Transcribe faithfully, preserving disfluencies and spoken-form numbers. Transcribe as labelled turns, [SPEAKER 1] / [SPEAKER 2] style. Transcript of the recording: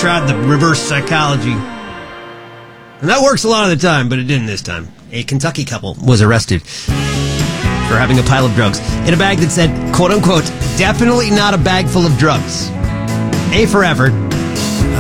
[SPEAKER 1] tried the reverse psychology. And that works a lot of the time, but it didn't this time. A Kentucky couple was arrested for having a pile of drugs in a bag that said, quote unquote, definitely not a bag full of drugs. A for effort.